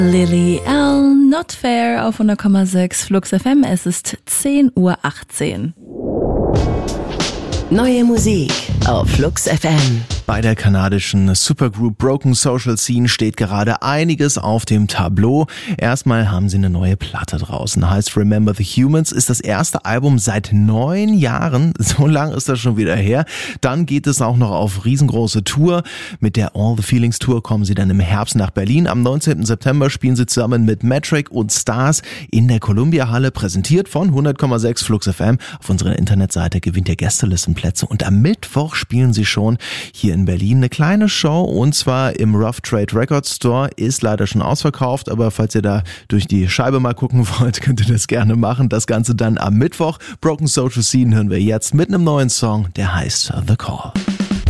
Lily L. Not Fair auf 100,6 Flux FM. Es ist 10:18 Uhr. Neue Musik auf Flux FM. Bei der kanadischen Supergroup Broken Social Scene steht gerade einiges auf dem Tableau. Erstmal haben sie eine neue Platte draußen, heißt Remember the Humans, ist das erste Album seit 9 Jahren. So lang ist das schon wieder her. Dann geht es auch noch auf riesengroße Tour. Mit der All the Feelings Tour kommen sie dann im Herbst nach Berlin. Am 19. September spielen sie zusammen mit Metric und Stars in der Columbia Halle, präsentiert von 100,6 Flux FM. Auf unserer Internetseite gewinnt ihr Gästelistenplätze und am Mittwoch spielen sie schon hier in Berlin eine kleine Show, und zwar im Rough Trade Records Store. Ist leider schon ausverkauft, aber falls ihr da durch die Scheibe mal gucken wollt, könnt ihr das gerne machen. Das Ganze dann am Mittwoch. Broken Social Scene hören wir jetzt mit einem neuen Song, der heißt The Call.